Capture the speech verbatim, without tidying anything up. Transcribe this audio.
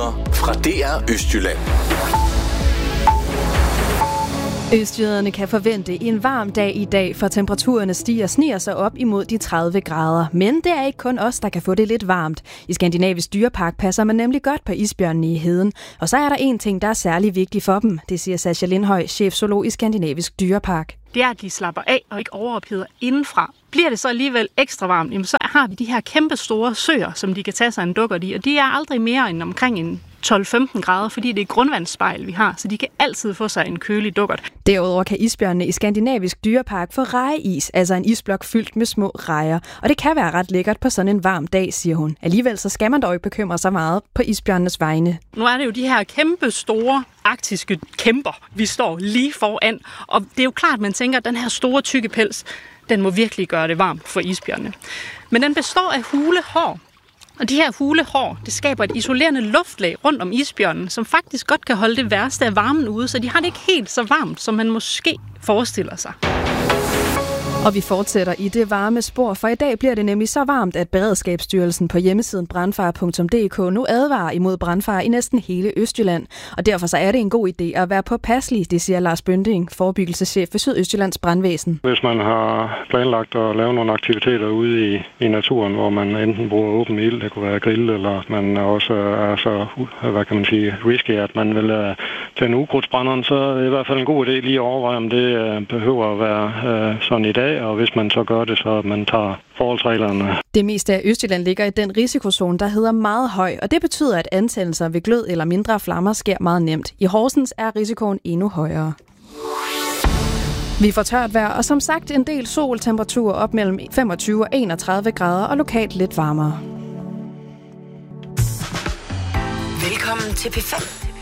Nyheder fra D R Østjylland. Østjyderne kan forvente en varm dag i dag, for temperaturerne stiger sniger sig op imod de tredive grader. Men det er ikke kun os, der kan få det lidt varmt. I Skandinavisk Dyrepark passer man nemlig godt på isbjørnene i heden. Og så er der en ting, der er særlig vigtig for dem. Det siger Sascha Lindhøj, chefzoolog i Skandinavisk Dyrepark. Det er, at de slapper af og ikke overopheder indenfra. Bliver det så alligevel ekstra varmt, jamen så har vi de her kæmpe store søer, som de kan tage sig en dukkert i. Og de er aldrig mere end omkring en tolv femten grader, fordi det er grundvandsspejl, vi har, så de kan altid få sig en kølig dukkert. Derudover kan isbjørnene i Skandinavisk Dyrepark få rejeis, altså en isblok fyldt med små rejer. Og det kan være ret lækkert på sådan en varm dag, siger hun. Alligevel så skal man dog ikke bekymre sig meget på isbjørnenes vegne. Nu er det jo de her kæmpe store arktiske kæmper, vi står lige foran. Og det er jo klart, at man tænker, at den her store tykke pels, den må virkelig gøre det varmt for isbjørnene. Men den består af hule hår. Og de her hule hår, det skaber et isolerende luftlag rundt om isbjørnen, som faktisk godt kan holde det værste af varmen ude, så de har det ikke helt så varmt, som man måske forestiller sig. Og vi fortsætter i det varme spor, for i dag bliver det nemlig så varmt, at Beredskabsstyrelsen på hjemmesiden brandfare punktum d k nu advarer imod brandfare i næsten hele Østjylland. Og derfor så er det en god idé at være påpasselig, det siger Lars Bønding, forebyggelseschef ved Sydøstjyllands Brandvæsen. Hvis man har planlagt at lave nogle aktiviteter ude i, i naturen, hvor man enten bruger åben ild, det kunne være grill, eller man også er så, hvad kan man sige, risky, at man vil uh, tænde ukrudtsbrænderen, så er det i hvert fald en god idé lige at overveje, om det uh, behøver at være uh, sådan i dag. Og hvis man så gør det, så at man tager forholdsreglerne. Det meste af Østjylland ligger i den risikozone, der hedder meget høj, og det betyder, at antændelser ved glød eller mindre flammer sker meget nemt. I Horsens er risikoen endnu højere. Vi får tørt vejr, og som sagt en del sol, temperaturer op mellem femogtyve og enogtredive grader og lokalt lidt varmere. Velkommen til P fem.